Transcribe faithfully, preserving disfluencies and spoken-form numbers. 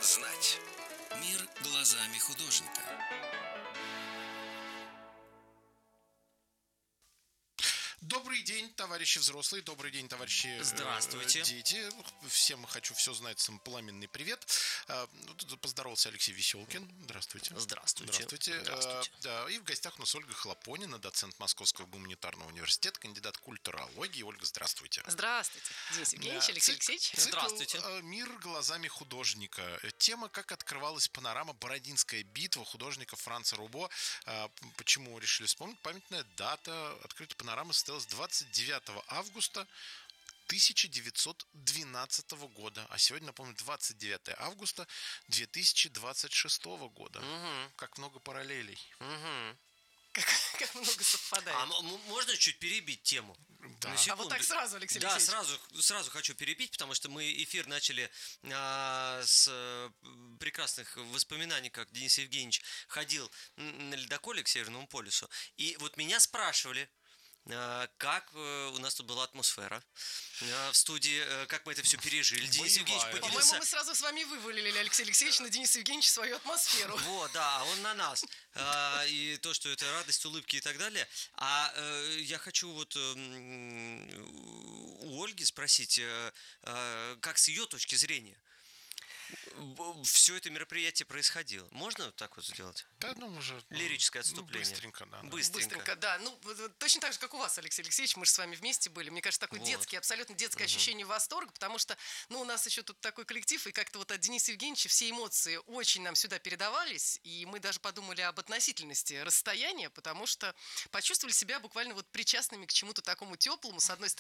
знать. Мир глазами художника. Добрый день, товарищи взрослые, добрый день, товарищи Здравствуйте. э, дети. Всем хочу все знать, сам пламенный привет. Э, ну, тут поздоровался Алексей Веселкин. Здравствуйте. Здравствуйте. Здравствуйте. Здравствуйте. Э, да, и в гостях у нас Ольга Хлопонина, доцент Московского гуманитарного университета, кандидат культурологии. Ольга, здравствуйте. Здравствуйте, Денис Евгеньевич, Да, Алексей цик- Алексеевич. цикл, Здравствуйте. э, «Мир глазами художника». Э, Тема, как открывалась панорама «Бородинская битва» художника Франца Рубо. Э, п- Почему решили вспомнить? Памятная дата открытия панорамы состоялась двадцать девятого августа тысяча девятьсот двенадцатого года. А сегодня, напомню, двадцать девятого августа две тысячи двадцать шестого года. Мгм. Как много параллелей. Мгм. Как, как много совпадает. А м- м- можно чуть перебить тему? Да. На А секунду. вот так сразу, Алексей Да, Алексеевич. сразу, сразу хочу перебить, потому что мы эфир начали а, с э, прекрасных воспоминаний, как Денис Евгеньевич ходил н- на ледоколе к Северному полюсу. И вот меня спрашивали, а, как э, у нас тут была атмосфера а, в студии, э, как мы это все пережили. Денис Евгеньевич Боевая. По-моему, поделился... мы сразу с вами вывалили, Алексей Алексеевич, на Дениса Евгеньевича свою атмосферу. Вот, да, а он на нас. А, и то, что это радость, улыбки и так далее. А э, я хочу вот м, у Ольги спросить, э, э, как с ее точки зрения все это мероприятие происходило. Можно вот так вот сделать? Да, ну, уже... ну, Лирическое ну, отступление. быстренько, да. да. Быстренько. Быстренько, да. Ну, вот- вот точно так же, как у вас, Алексей Алексеевич, мы же с вами вместе были. Мне кажется, такой Вот. детский, абсолютно детское ощущение восторга, потому что, ну, у нас еще тут такой коллектив, и как-то вот от Дениса Евгеньевича все эмоции очень нам сюда передавались, и мы даже подумали об относительности расстояния, потому что почувствовали себя буквально вот причастными к чему-то такому теплому, с одной стороны,